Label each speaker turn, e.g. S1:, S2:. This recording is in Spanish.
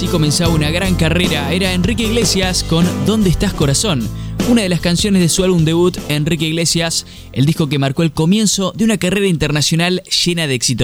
S1: Así comenzaba una gran carrera. Era Enrique Iglesias con ¿Dónde estás, corazón? Una de las canciones de su álbum debut, Enrique Iglesias, el disco que marcó el comienzo de una carrera internacional llena de éxitos.